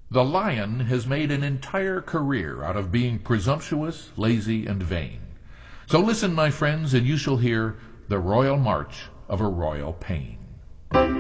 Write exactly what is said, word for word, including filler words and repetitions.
The lion has made an entire career out of being presumptuous, lazy, and vain. So listen, my friends, and you shall hear the royal march of a royal pain.